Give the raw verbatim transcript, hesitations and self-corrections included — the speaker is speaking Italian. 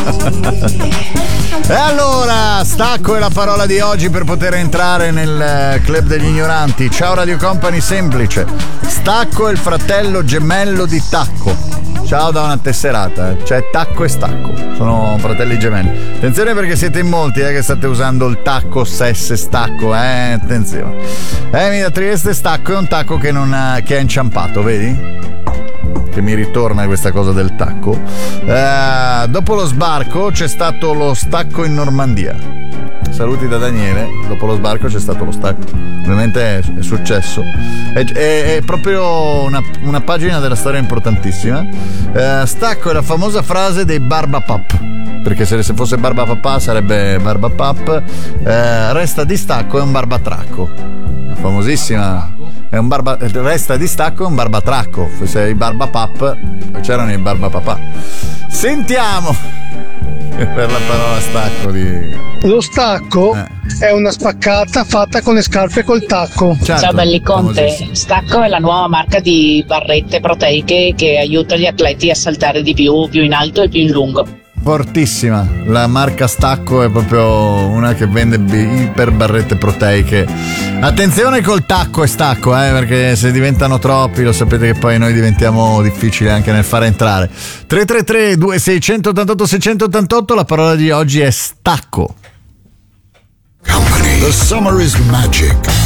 E allora, stacco è la parola di oggi per poter entrare nel club degli ignoranti. Ciao Radio Company semplice. Stacco è il fratello gemello di Tacco. Ciao da una tesserata, eh. C'è Tacco e Stacco, sono fratelli gemelli. Attenzione perché siete in molti eh, che state usando il tacco, sess e stacco, eh, attenzione. Emi da Trieste, Stacco è un tacco che, non ha, che è inciampato, vedi? Che mi ritorna questa cosa del tacco. Eh, dopo lo sbarco c'è stato lo stacco in Normandia. Saluti da Daniele. Dopo lo sbarco c'è stato lo stacco. Ovviamente è, è successo. È, è, è proprio una, una pagina della storia importantissima. Eh, stacco è la famosa frase dei Barbapap. Perché se, se fosse Barbapapà sarebbe Barbapap. Eh, resta di stacco è un barbatracco. Famosissima. È un barba, resta di stacco è un barbatracco. Se i Barbapap c'erano i Barbapapà. Sentiamo per la parola stacco di... Lo stacco eh. è una spaccata fatta con le scarpe col tacco. Certo, ciao belli Conte, Stacco è la nuova marca di barrette proteiche che aiuta gli atleti a saltare di più, più in alto e più in lungo. Fortissima, la marca Stacco è proprio una che vende iper barrette proteiche. Attenzione col tacco e stacco, eh, perché se diventano troppi lo sapete che poi noi diventiamo difficili anche nel fare entrare. Tre tre tre due sei otto otto sei otto otto, la parola di oggi è stacco. Company. The summer is magic.